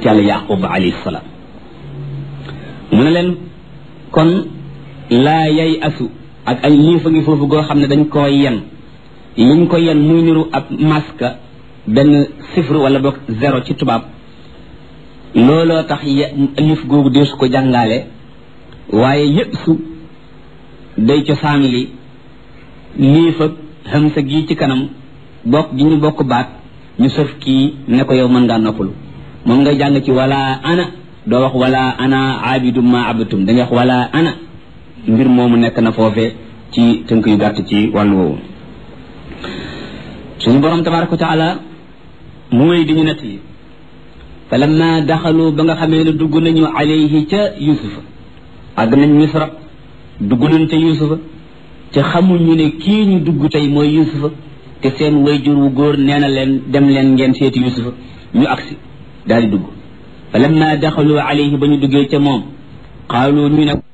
ci yàlla yaqub alayhi salaam mu ne leen kon laa yay asu ak ay liifa ngi foofu goo xam ne dañ koo yen liñ ko yen muy niru ab maska benn chiffre wala boog zéro ci tubaab looloo tax liif googu deesu ko jàngaale waaye yëpp su day cosaan li liif ak hamsa gi ci kanam bokk gi ñu bokk baat ñu sëf kii ne ko yow mën ngaa noppalu moom ngay jàng ci wala ana doo wax wala ana abidum ma abatum dangay wax wala ana mbir moomu nekk na foofe ci tënk yu gàtt ci wàllu woowu suñu borom tabaraka wa taala mooy di ñu nett yi fa lamma daxalu ba nga xamee ne dugg nañu alayhi ca yusufa àgg nañ misra dugg nañ ca yusufa te xamuñu ne kii ñu dugg tey mooy yusufa te seen wayjur wu góor nee na leen dem leen ngeen seeti yusufa ñu agsi daal di dugg fa lamma daxalu alayhi ba ñu duggee ca moom qaalu ñu ne